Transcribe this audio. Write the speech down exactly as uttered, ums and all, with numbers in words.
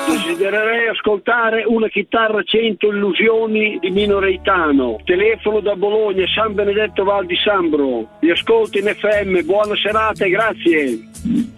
Desidererei ascoltare una chitarra cento illusioni di Mino Reitano. Telefono da Bologna, San Benedetto Val di Sambro. Vi ascolto in F M, buona serata e grazie.